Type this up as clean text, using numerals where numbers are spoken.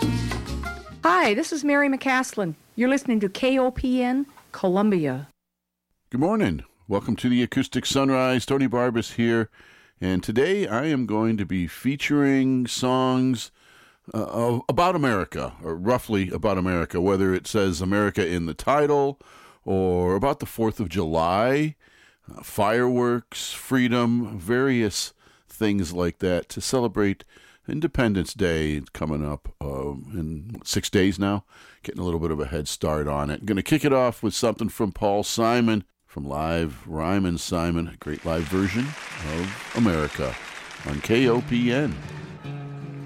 Hi, this is Mary McCaslin. You're listening to KOPN Columbia. Good morning. Welcome to the Acoustic Sunrise. Tony Barbas here. And today I am going to be featuring songs about America, or roughly about America, whether it says America in the title or about the 4th of July, fireworks, freedom, various things like that to celebrate Independence Day coming up in 6 days now. Getting a little bit of a head start on it. Going to kick it off with something from Paul Simon from Live Ryman Simon, a great live version of America on KOPN.